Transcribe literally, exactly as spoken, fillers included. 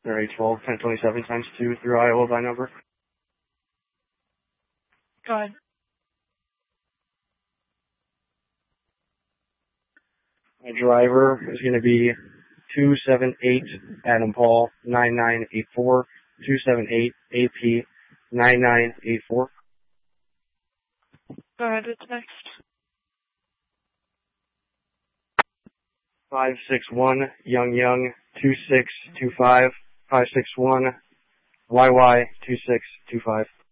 Area twelve, ten twenty-seven times two through Iowa by number. Go ahead. My driver is going to be two seven eight Adam Paul nine nine eight four, two seven eight A P nine nine eight four. Go ahead, it's next. five six one Young Young two six two five, five six one Y Y two six two five.